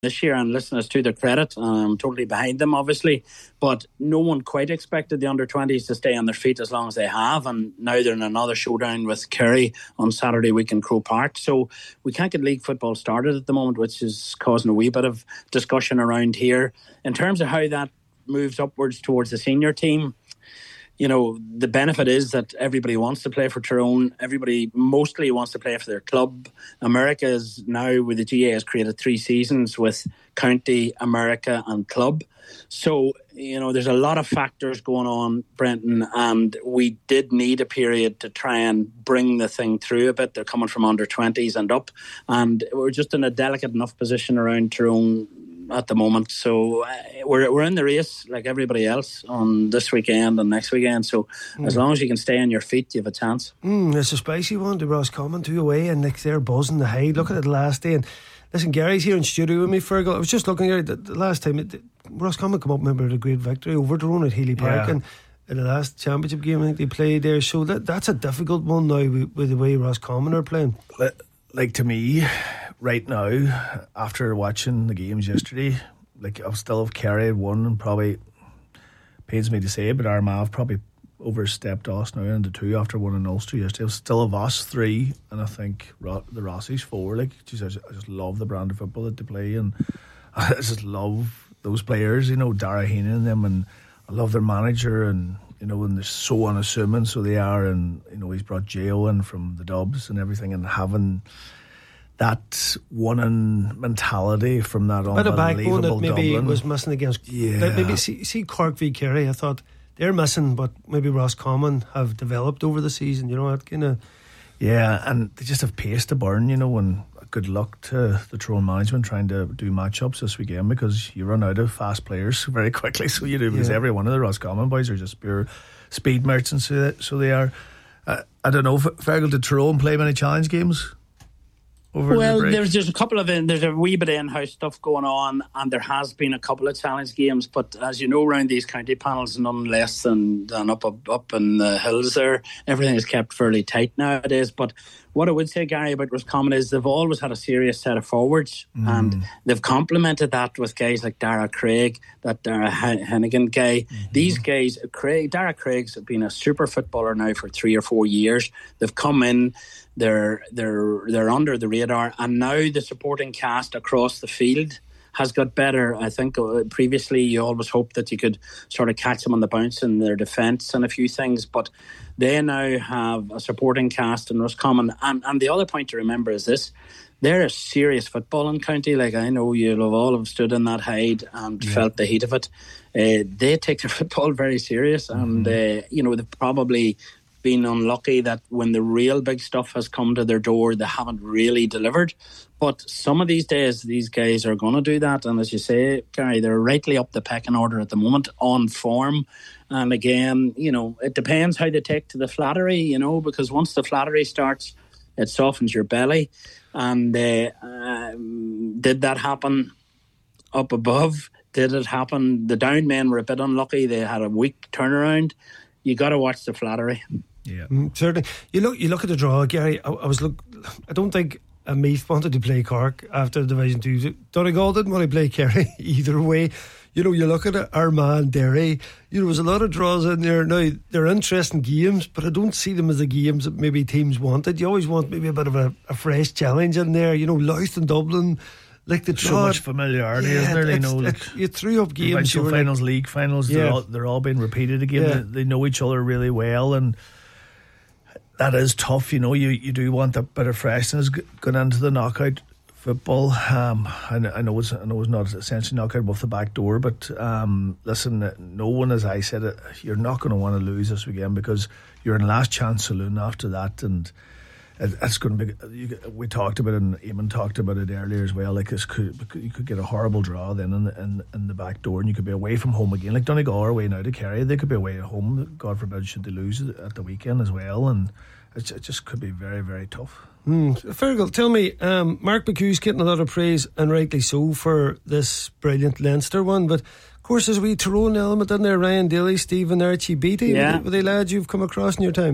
this year, and listen, it's to their credit. I'm totally behind them, obviously, but no one quite expected the under-20s to stay on their feet as long as they have, and now they're in another showdown with Kerry on Saturday week in Croke Park. So we can't get league football started at the moment, which is causing a wee bit of discussion around here. In terms of how that moves upwards towards the senior team, you know, the benefit is that everybody wants to play for Tyrone. Everybody mostly wants to play for their club. America is now, with the GA, has created 3 seasons with County, America and Club. So, you know, there's a lot of factors going on, Brenton, and we did need a period to try and bring the thing through a bit. They're coming from under-20s and up, and we're just in a delicate enough position around Tyrone at the moment. So we're in the race like everybody else on this weekend and next weekend. So as long as you can stay on your feet, you have a chance. It's a spicy one. The Roscommon 2 away, and like they're buzzing the Hyde. Look at it the last day. And listen, Gary's here in studio with me, Fergal. I was just looking at the last time Roscommon come up, remember, the great victory over Tyrone at Healy Park, and in the last championship game I think they played there. So that's a difficult one now with the way Roscommon are playing. Like, to me, right now, after watching the games yesterday, like, I'll still have Kerry won, and probably pains me to say, but Armagh probably overstepped us now into 2 after winning Ulster yesterday. I'll still have us 3, and I think the Rossies 4. Like, geez, I just love the brand of football that they play, and I just love those players, you know, Dara Heenan and them, and I love their manager, and you know, and they're so unassuming, so they are, and you know, he's brought J.O. in from the Dubs and everything, and having that winning mentality from that unbelievable backbone that maybe Dublin was missing against. Maybe see Cork v Kerry, I thought they're missing, but maybe Roscommon have developed over the season. You know, that kind of. Yeah, and they just have pace to burn, you know, and good luck to the Tyrone management trying to do matchups this weekend, because you run out of fast players very quickly. So you do, because every one of the Roscommon boys are just pure speed merchants, so they are. I don't know, Fergal, did Tyrone play many challenge games? There's a couple of there's a wee bit of in-house stuff going on, and there has been a couple of challenge games, but as you know, around these county panels, none less than up in the hills there, everything is kept fairly tight nowadays. But what I would say, Gary, about Roscommon is they've always had a serious set of forwards, and they've complemented that with guys like Dara Craig, that Dara Hennigan guy. These guys, Dara Craig's been a super footballer now for 3 or 4 years. They've come in, they're under the radar, and now the supporting cast across the field has got better. I think previously you always hoped that you could sort of catch them on the bounce in their defence and a few things, but they now have a supporting cast in Roscommon. And the other point to remember is this: they're a serious footballing county. Like, I know you'll all have stood in that Hyde and felt the heat of it. They take their football very serious, and you know, they've probably been unlucky that when the real big stuff has come to their door, they haven't really delivered. But some of these days, these guys are going to do that. And as you say, Gary, they're rightly up the pecking order at the moment on form. And again, you know, it depends how they take to the flattery, you know, because once the flattery starts, it softens your belly. And did that happen up above? Did it happen? The down men were a bit unlucky. They had a weak turnaround. You got to watch the flattery. Yeah, certainly. You look at the draw, Gary. I don't think Meath wanted to play Cork after Division 2. Donegal didn't want to play Kerry either way. You know, you look at it, Armagh, Derry. You know, there's a lot of draws in there. Now, they're interesting games, but I don't see them as the games that maybe teams wanted. You always want maybe a bit of a fresh challenge in there. You know, Louth and Dublin. Like the so much familiarity, isn't there? You know, like you threw up games, provincial finals, league finals. They're all being repeated again. Yeah. They know each other really well, and that is tough. You know, you do want a bit of freshness going into the knockout football. I know it's not essentially knockout with the back door, but listen, no one, as I said, you're not going to want to lose this weekend, because you're in last chance saloon after that, and it's going to be. We talked about it, and Eamon talked about it earlier as well. Like, you could get a horrible draw then in the back door, and you could be away from home again. Like Donegal are away now to Kerry, they could be away at home. God forbid should they lose at the weekend as well, and it just could be very, very tough. Fergal, tell me, Mark McHugh's getting a lot of praise, and rightly so, for this brilliant Leinster one, but of course there's a wee Tyrone element in there. Ryan Daly, Stephen Archie Beattie, were they lads you've come across in your time?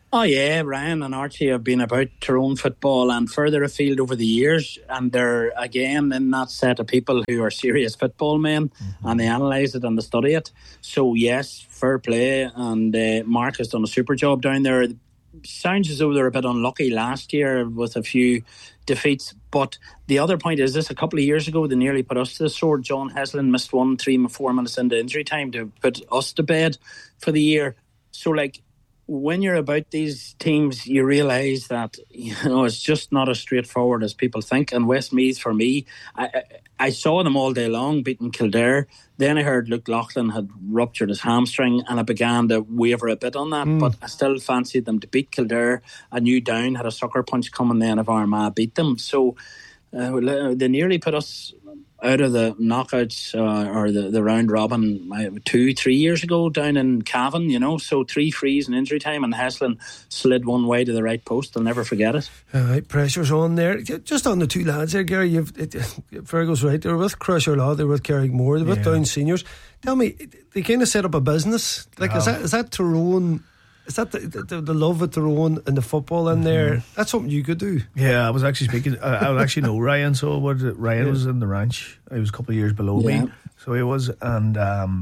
Oh yeah, Ryan and Archie have been about Tyrone football and further afield over the years, and they're again in that set of people who are serious football men, and they analyse it and they study it. So yes, fair play, and Mark has done a super job down there. Sounds as though they're a bit unlucky last year with a few defeats, but the other point is this: a couple of years ago they nearly put us to the sword. John Heslin missed 3-4 minutes into injury time to put us to bed for the year. So when you're about these teams, you realise that it's just not as straightforward as people think. And Westmeath, for me, I saw them all day long beating Kildare. Then I heard Luke Loughlin had ruptured his hamstring, and I began to waver a bit on that. But I still fancied them to beat Kildare. I knew Down had a sucker punch coming then if Armagh beat them. So they nearly put us out of the knockouts or the round robin 2-3 years ago down in Cavan, so 3 frees in injury time, and Heslin slid one way to the right post. I'll never forget it. Pressure's on there. Just on the two lads there, Gary, Fergal's right, they were with Crusher-Law, they were with Carrickmore, they were with Down Seniors. Tell me, they kind of set up a business, is that Tyrone? Is that the love of Tyrone and the football in there? That's something you could do. Yeah, I was actually speaking. I would actually know Ryan. So Ryan was in the ranch. He was a couple of years below me, so he was. And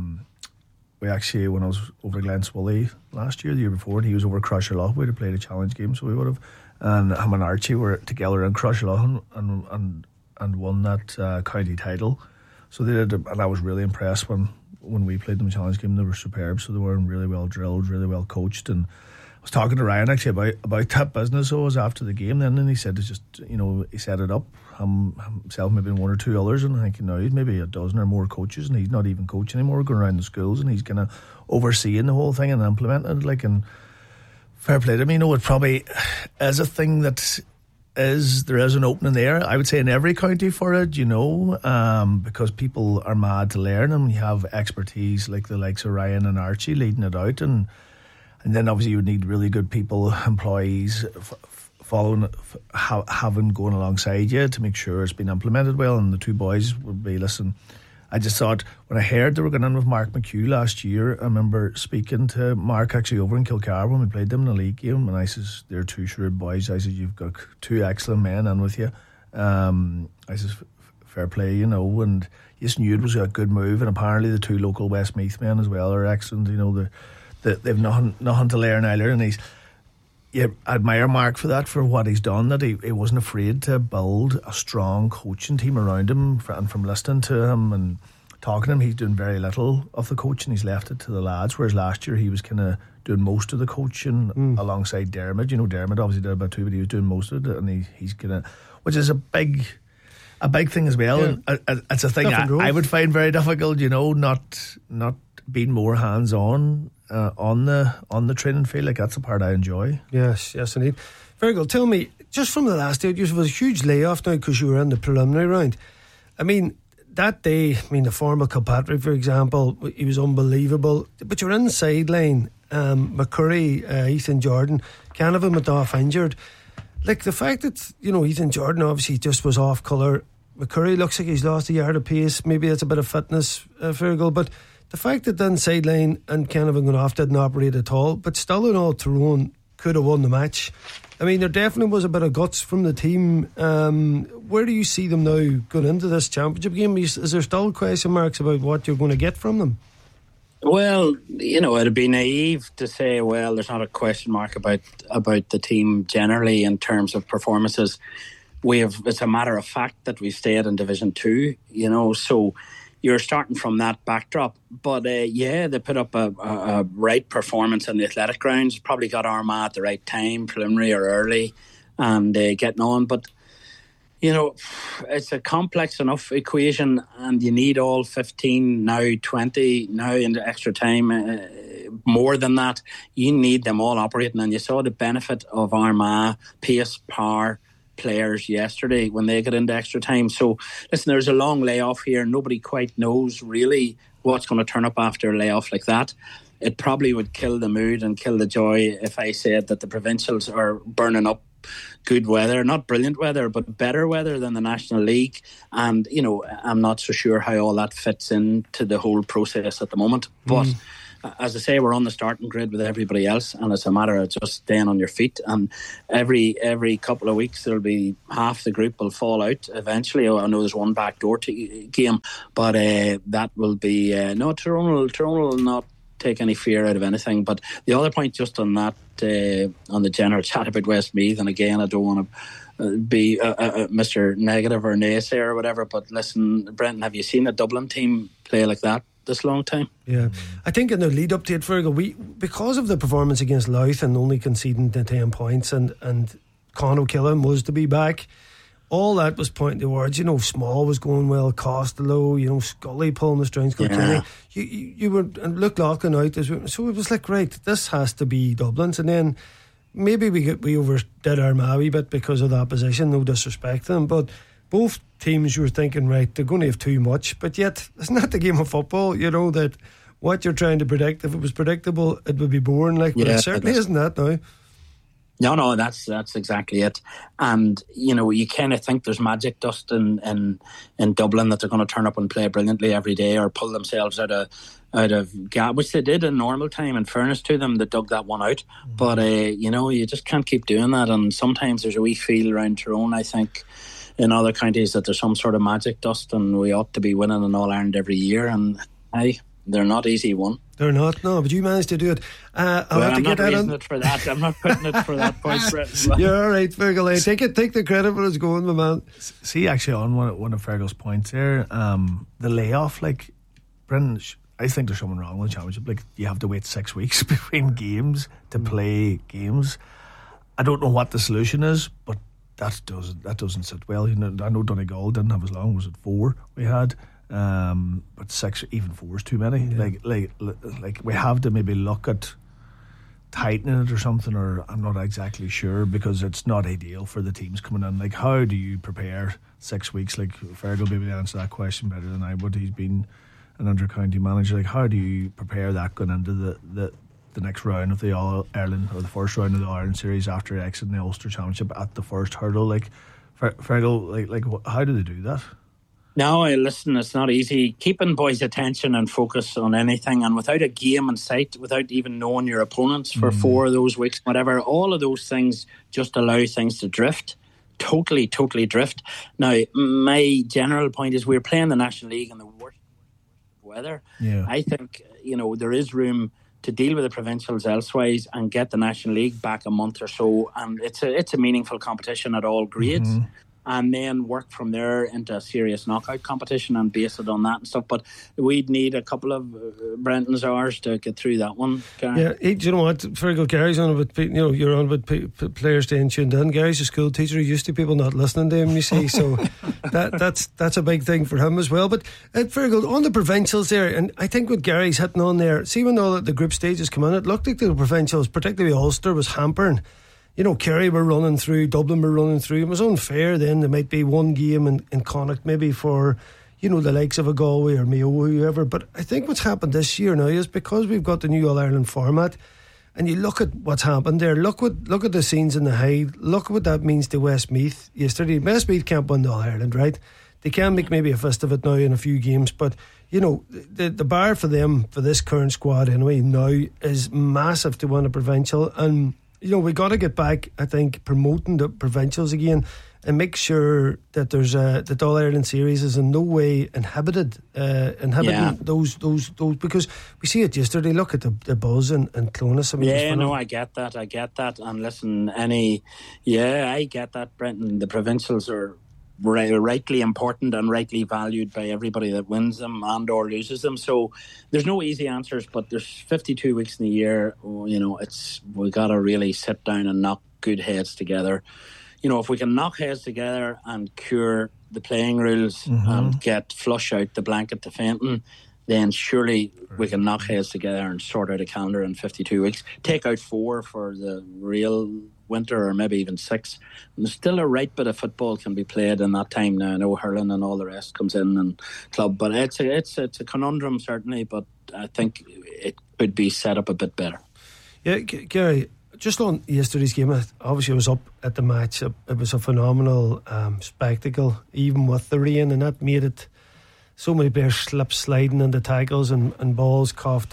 we actually, when I was over Glen Swilly last year, the year before, and he was over Crusher-Law, we'd have played a challenge game, so we would have. And him and Archie were together in Crusher-Law and won that county title. So they did, and I was really impressed when we played them a challenge game. They were superb, so they were really well drilled, really well coached. And I was talking to Ryan actually about that business. So it was after the game then, and he said it's just, he set it up himself, maybe one or two others, and I think he's maybe a dozen or more coaches, and he's not even coaching anymore, going around the schools, and he's kind of overseeing the whole thing and implementing it. And fair play to him. It probably is a thing that there is an opening there, I would say, in every county for it, because people are mad to learn, and you have expertise like the likes of Ryan and Archie leading it out, and then obviously you would need really good people, employees following, having going alongside you to make sure it's been implemented well. And the two boys would be, listen, I just thought, when I heard they were going in with Mark McHugh last year, I remember speaking to Mark actually over in Kilcar when we played them in a league game, and I says, they're two shrewd boys. I said, you've got two excellent men in with you. I says, fair play, and just knew it was a good move. And apparently the two local Westmeath men as well are excellent. They've nothing to learn either. And I admire Mark for that, for what he's done, that he wasn't afraid to build a strong coaching team around him. And from listening to him and talking to him, he's doing very little of the coaching. He's left it to the lads, whereas last year he was kind of doing most of the coaching alongside Dermot. Dermot obviously did about 2, but he was doing most of it, and he's gonna, which is a big thing as well. Yeah. And it's a thing I would find very difficult, not being more hands on on the training field. That's the part I enjoy. Yes, indeed. Very good. Tell me, just from the last day, it was a huge layoff now because you were in the preliminary round. I mean, that day, the former Kilpatrick, for example, he was unbelievable. But you're in the sideline, McCurry, Ethan Jordan, Canavan went off injured. The fact that, Ethan Jordan obviously just was off colour. McCurry looks like he's lost a yard of pace. Maybe that's a bit of fitness, Fergal. But the fact that then sideline and Canavan going off didn't operate at all, but still in all, Tyrone could have won the match. There definitely was a bit of guts from the team. Where do you see them now going into this championship game? Is there still question marks about what you're going to get from them? Well, it'd be naive to say, there's not a question mark about the team generally in terms of performances. It's a matter of fact that we've stayed in Division 2, so you're starting from that backdrop. But they put up a right performance in the athletic grounds. Probably got Armagh at the right time, preliminary or early, and getting on. But it's a complex enough equation, and you need all 15, now 20, now into extra time, more than that. You need them all operating, and you saw the benefit of Armagh, pace, power players yesterday when they got into extra time. So listen, there's a long layoff here. Nobody quite knows really what's going to turn up after a layoff like that. It probably would kill the mood and kill the joy if I said that the provincials are burning up good weather, not brilliant weather, but better weather than the National League. And, I'm not so sure how all that fits into the whole process at the moment. But as I say, we're on the starting grid with everybody else, and it's a matter of just staying on your feet. And every couple of weeks there'll be half the group will fall out eventually. I know there's one backdoor game, but that will be Tyrone will not take any fear out of anything. But the other point, just on that, on the general chat about Westmeath, and again, I don't want to be Mr. Negative or naysayer or whatever, but listen, Brenton, have you seen a Dublin team play like that this long time? Yeah, I think in the lead up to it, Fergal, because of the performance against Louth and only conceding the 10 points, and Con O'Killen was to be back, all that was pointing towards, Small was going well, Costello, Scully pulling the strings, you were, and Luke Loughlin out as well. So it was like, right, this has to be Dublin's. And then maybe we overdid our Maui bit because of that position, no disrespect to them, but both teams, you were thinking, right, they're going to have too much, but yet it's not the game of football, that what you're trying to predict, if it was predictable, it would be boring, but it certainly isn't that now. No, that's exactly it. And you kind of think there's magic dust in Dublin, that they're going to turn up and play brilliantly every day, or pull themselves out of gap, which they did in normal time. In fairness to them, they dug that one out. But you just can't keep doing that. And sometimes there's a wee feel around Tyrone, I think, in other counties, that there's some sort of magic dust, and we ought to be winning an All-Ireland every year. And they're not easy won. They're not, no, but you managed to do it. I'm not raising it for that. I'm not putting it for that point, Brett. You're all right, Fergal. Take the credit for it's going, my man. See, actually, on one of Fergal's points there, the layoff, Brendan, I think there's something wrong with the Championship. You have to wait 6 weeks between games to play games. I don't know what the solution is, but that doesn't sit well. I know Donegal didn't have as long. Was it 4 we had? But 6, even 4 is too many. Like we have to maybe look at tightening it or something, or I'm not exactly sure, because it's not ideal for the teams coming in. How do you prepare 6 weeks? Fergal will be able to answer that question better than I would. He's been an under-county manager. How do you prepare that going into the next round of the All-Ireland, or the first round of the Ireland Series after exiting the Ulster Championship at the first hurdle? Fergal, how do they do that? No, listen, it's not easy. Keeping boys' attention and focus on anything, and without a game in sight, without even knowing your opponents for 4 of those weeks, whatever, all of those things just allow things to drift. Totally drift. Now, my general point is we're playing the National League in the worst weather. Yeah. I think, there is room to deal with the provincials elsewhere and get the National League back a month or so, and it's a meaningful competition at all grades. Mm-hmm. And then work from there into a serious knockout competition and base it on that and stuff. But we'd need a couple of Brenton's hours to get through that one, Gary. Yeah, do you know what, Fergal, Gary's on about, you're on about players staying tuned in. Gary's a school teacher. He used to people not listening to him, you see. So that's a big thing for him as well. But Fergal, on the provincials there, and I think what Gary's hitting on there, see when all the group stages come in, it looked like the provincials, particularly Ulster, was hampering. Kerry were running through, Dublin were running through. It was unfair then. There might be one game in Connacht maybe for, the likes of a Galway or Mayo or whoever. But I think what's happened this year now is because we've got the new All-Ireland format, and you look at what's happened there, look at the scenes in the Hyde, look at what that means to Westmeath yesterday. Westmeath can't win the All-Ireland, right? They can make maybe a fist of it now in a few games, but the bar for them, for this current squad anyway, now is massive to win a provincial. And we got to get back, I think, promoting the provincials again and make sure that there's that All Ireland Series is in no way inhibiting those because we see it yesterday. Look at the buzz and Clonus. I get that. And listen, I get that, Brenton. The provincials are rightly important and rightly valued by everybody that wins them and or loses them. So there's no easy answers, but there's 52 weeks in the year. We got to really sit down and knock good heads together. If we can knock heads together and cure the playing rules and get flush out the blanket to fainting, then surely we can knock heads together and sort out a calendar in 52 weeks. Take out 4 for the real winter, or maybe even 6. And there's still a right bit of football can be played in that time now. I know hurling and all the rest comes in and club, but it's a conundrum certainly, but I think it could be set up a bit better. Yeah, Gary, just on yesterday's game, obviously I was up at the match. It was a phenomenal spectacle, even with the rain, and that made it so many players sliding into tackles and balls coughed up.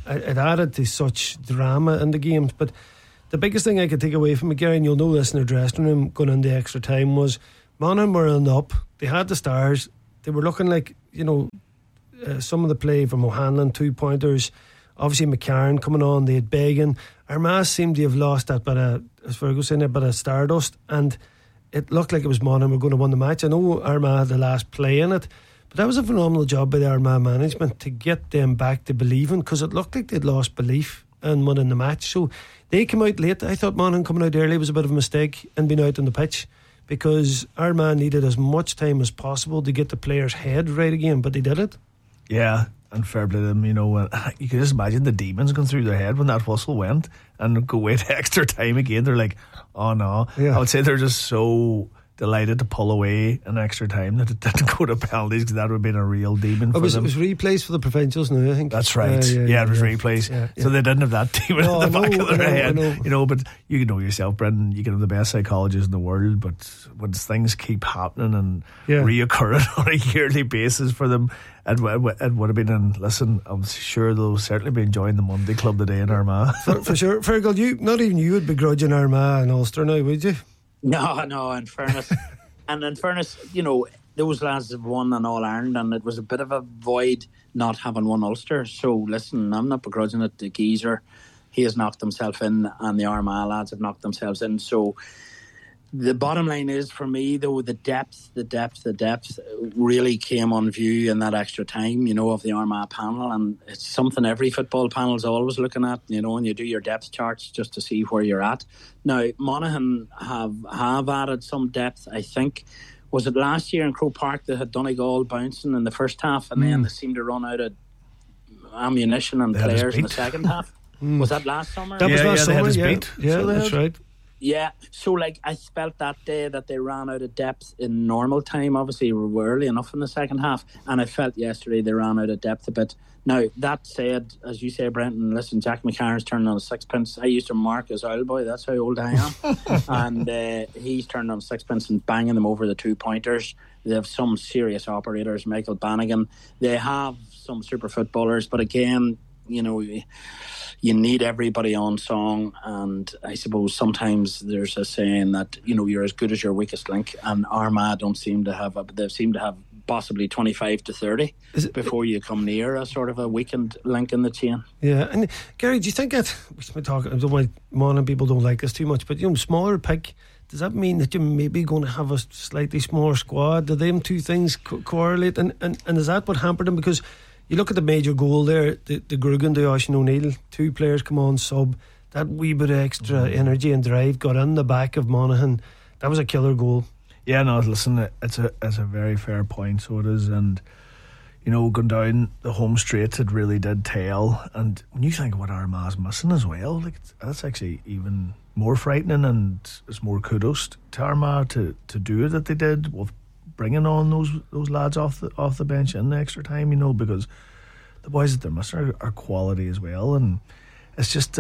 it added to such drama in the games. But the biggest thing I could take away from it, Gary, and you'll know this in the dressing room going into extra time, was Monaghan were on the up. They had the stars. They were looking like, some of the play from O'Hanlon, 2 pointers. Obviously McCarron coming on. They had Began. Armagh seemed to have lost that bit of, as Fergus saying, a bit of stardust, and it looked like it was Monaghan were going to win the match. I know Armagh had the last play in it, but that was a phenomenal job by the Armagh management to get them back to believing, because it looked like they'd lost belief in winning the match. So they came out late. I thought Monaghan coming out early was a bit of a mistake and being out on the pitch, because Armagh needed as much time as possible to get the players' head right again, but they did it. Yeah, and fair play to them. You can just imagine the demons going through their head when that whistle went and go wait extra time again. They're like, oh no. Yeah. I would say they're just so delighted to pull away an extra time that it didn't go to penalties, because that would have been a real demon for them. It was replays for the provincials now, I think. That's right. It was replays. Yeah. So they didn't have that demon in the back of their head. But you know yourself, Brendan, you can have the best psychologists in the world, but when things keep happening and reoccurring on a yearly basis for them, it would have been. And listen, I'm sure they'll certainly be enjoying the Monday Club today in Armagh. For sure. Fergal, not even you would begrudge Armagh and Ulster now, would you? No, in fairness. And in fairness, those lads have won an All-Ireland, and it was a bit of a void not having won Ulster. So listen, I'm not begrudging it. The geezer, he has knocked himself in, and the Armagh lads have knocked themselves in. So the bottom line is, for me, though, the depth really came on view in that extra time, of the Armagh panel. And it's something every football panel is always looking at, and you do your depth charts just to see where you're at. Now, Monaghan have added some depth, I think. Was it last year in Croke Park they had Donegal bouncing in the first half, and then they seemed to run out of ammunition and players in the second half? Was that last summer? That was last summer, yeah, that's right. Yeah, so I felt that day that they ran out of depth in normal time. Obviously, we were early enough in the second half, and I felt yesterday they ran out of depth a bit. Now, that said, as you say, Brenton, listen, Jack McCarron's turning on a sixpence. I used to mark as oil boy, that's how old I am. And he's turning on sixpence and banging them over the 2 pointers. They have some serious operators, Michael Bannigan. They have some super footballers, but again, you need everybody on song, and I suppose sometimes there's a saying that you're as good as your weakest link, and Armagh don't seem to have they seem to have possibly 25 to 30 before you come near a sort of a weakened link in the chain. Yeah, and Gary, do you think that I don't know why Monaghan people don't like this too much, but smaller pick, does that mean that you're maybe going to have a slightly smaller squad? Do them two things correlate, and is that what hampered them? Because you look at the major goal there, the Grugan to Oisin O'Neill, 2 players come on sub, that wee bit of extra energy and drive got in the back of Monaghan. That was a killer goal. Yeah, no, listen, it's a very fair point, so it is. And going down the home straight, it really did tell. And when you think of what Armagh's missing as well, that's actually even more frightening, and it's more kudos to Armagh to do it that they did with bringing on those lads off the bench in the extra time, because the boys that they're missing are quality as well. And it's just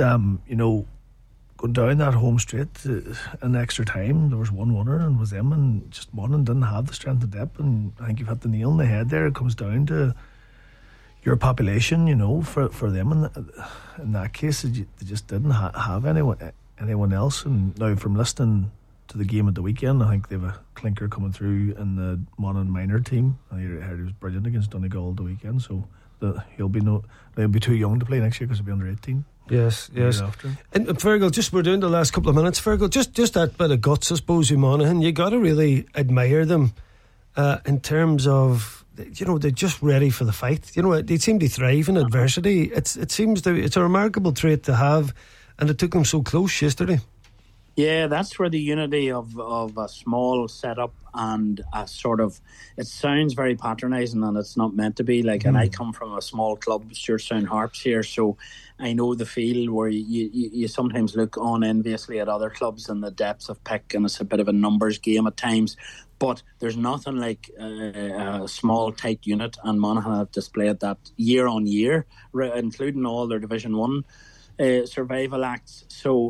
going down that home straight in the extra time, there was one winner and was them, and just Monaghan didn't have the strength and depth. And I think you've hit the nail on the head there. It comes down to your population, for them in that case, they just didn't have anyone else. And now, from listening to the game at the weekend, I think they have a clinker coming through in the Monaghan minor team. I heard he was brilliant against Donegal the weekend, so he'll be too young to play next year because he'll be under 18. Yes. And Fergal, we're doing the last couple of minutes. Fergal, just that bit of guts, I suppose, with Monaghan. You got to really admire them in terms of, they're just ready for the fight. They seem to thrive in adversity. It's a remarkable trait to have, and it took them so close yesterday. Yeah, that's where the unity of a small setup and a sort of, it sounds very patronising, and it's not meant to be. And I come from a small club, Stewartstown Harps here, so I know the feel where you sometimes look on enviously at other clubs and the depths of pick, and it's a bit of a numbers game at times. But there's nothing like a small, tight unit, and Monaghan have displayed that year on year, including all their Division 1 survival acts. So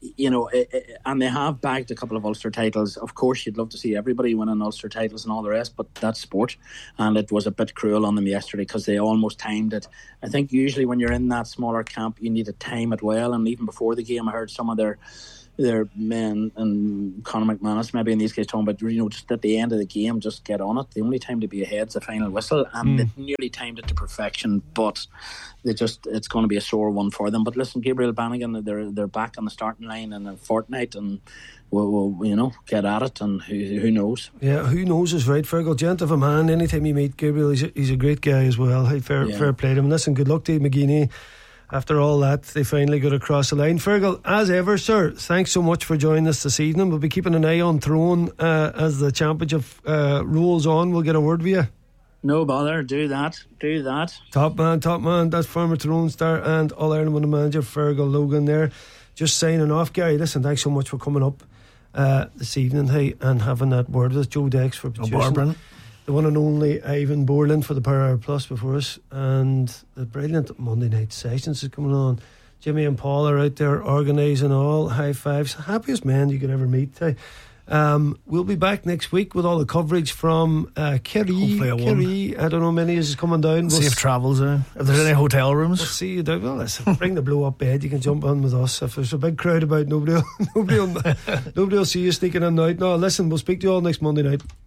and they have bagged a couple of Ulster titles. Of course, you'd love to see everybody winning Ulster titles and all the rest, but that's sport, and it was a bit cruel on them yesterday because they almost timed it. I think usually when you're in that smaller camp, you need to time it well, and even before the game, I heard some of their men and Conor McManus maybe in these cases talking about, just at the end of the game, just get on it. The only time to be ahead is the final whistle, and they nearly timed it to perfection, but it's going to be a sore one for them. But listen, Gabriel Bannigan, they're back on the starting line in a fortnight, and we'll get at it, and who knows? Yeah, who knows is right. Fergal, gent of a man. Anytime you meet Gabriel, he's a great guy as well. Hey, fair play to him. Listen, good luck to McGeeney. After all that, they finally got across the line. Fergal, as ever, sir, thanks so much for joining us this evening. We'll be keeping an eye on Tyrone as the championship rolls on. We'll get a word with you. No bother, do that. Top man, that's former Tyrone star and All-Ireland winning manager Fergal Logan there. Just signing off. Gary, listen, thanks so much for coming up this evening, hey, and having that word with Joe Dex for producing. The one and only Ivan Borland for the Power Hour Plus before us, and the brilliant Monday night sessions is coming on. Jimmy and Paul are out there organising all. High fives. Happiest men you could ever meet. We'll be back next week with all the coverage from Kerry. I don't know, many is coming down. Safe travels. If there's any hotel rooms, we'll see you down. Well, listen, bring the blow up bed. You can jump on with us. If there's a big crowd about, nobody will see you sneaking in and out. No, listen, we'll speak to you all next Monday night.